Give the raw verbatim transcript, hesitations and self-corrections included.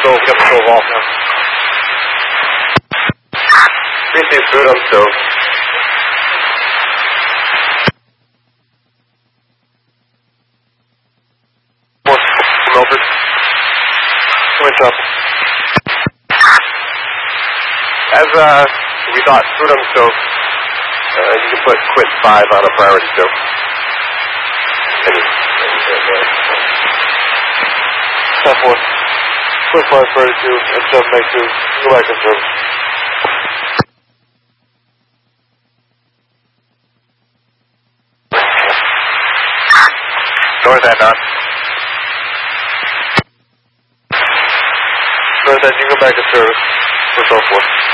stove. We got the stove off now. Receive food on stove. More melted. What's up? As uh, we thought, food on the stove. Uh, you can put quit five on a priority stove. Step one. Quit five priority two and seven make two. Go back in service. North end on. North end, you can go back in service. For so forth.